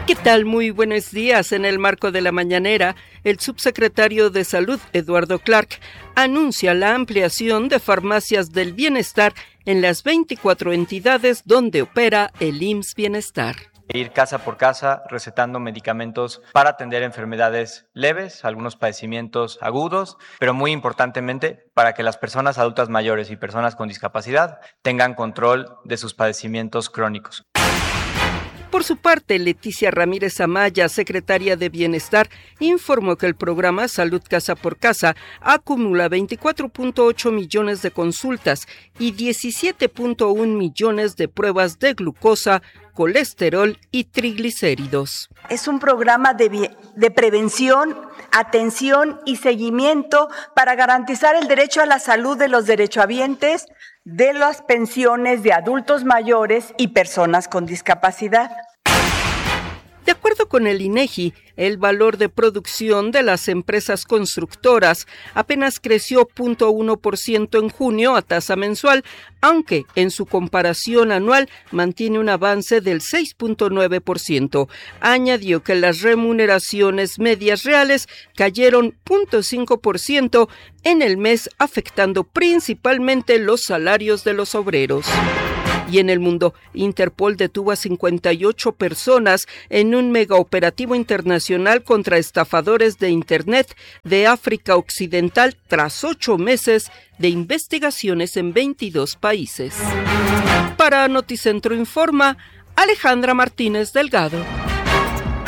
¿Qué tal? Muy buenos días. En el marco de la mañanera, el subsecretario de Salud, Eduardo Clark, anuncia la ampliación de farmacias del bienestar en las 24 entidades donde opera el IMSS Bienestar. Ir casa por casa recetando medicamentos para atender enfermedades leves, algunos padecimientos agudos, pero muy importantemente para que las personas adultas mayores y personas con discapacidad tengan control de sus padecimientos crónicos. Por su parte, Leticia Ramírez Amaya, secretaria de Bienestar, informó que el programa Salud Casa por Casa acumula 24.8 millones de consultas y 17.1 millones de pruebas de glucosa, colesterol y triglicéridos. Es un programa de prevención, atención y seguimiento para garantizar el derecho a la salud de los derechohabientes de las pensiones de adultos mayores y personas con discapacidad. De acuerdo con el INEGI, el valor de producción de las empresas constructoras apenas creció 0.1% en junio a tasa mensual, aunque en su comparación anual mantiene un avance del 6.9%. Añadió que las remuneraciones medias reales cayeron 0.5% en el mes, afectando principalmente los salarios de los obreros. Y en el mundo, Interpol detuvo a 58 personas en un megaoperativo internacional contra estafadores de Internet de África Occidental tras 8 meses de investigaciones en 22 países. Para Noticentro Informa, Alejandra Martínez Delgado.